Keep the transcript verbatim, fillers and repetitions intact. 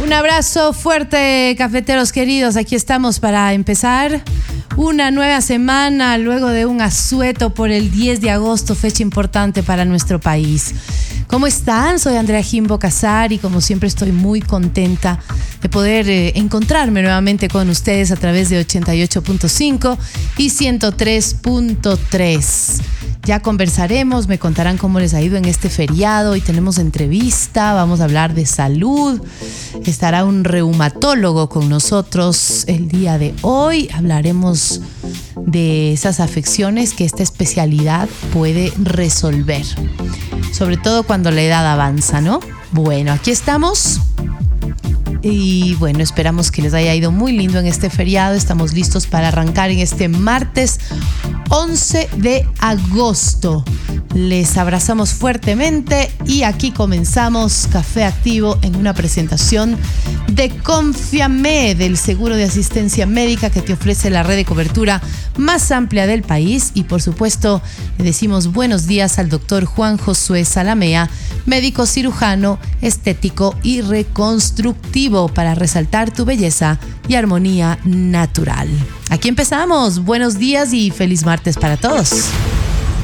Un abrazo fuerte, cafeteros queridos. Aquí estamos para empezar una nueva semana luego de un asueto por el diez de agosto, fecha importante para nuestro país. ¿Cómo están? Soy Andrea Jimbo Casar y como siempre estoy muy contenta de poder eh, encontrarme nuevamente con ustedes a través de ochenta y ocho punto cinco y ciento tres punto tres. Ya conversaremos, me contarán cómo les ha ido en este feriado y tenemos entrevista, vamos a hablar de salud. Estará un reumatólogo con nosotros el día de hoy. Hablaremos de esas afecciones que esta especialidad puede resolver, sobre todo cuando la edad avanza, ¿no? Bueno, aquí estamos. Y bueno, esperamos que les haya ido muy lindo en este feriado. Estamos listos para arrancar en este martes once de agosto. Les abrazamos fuertemente y aquí comenzamos Café Activo en una presentación de Confiamed, del seguro de asistencia médica que te ofrece la red de cobertura más amplia del país. Y por supuesto, le decimos buenos días al doctor Juan Josué Salamea, médico cirujano, estético y reconstructivo, para resaltar tu belleza y armonía natural. Aquí empezamos. Buenos días y feliz martes para todos.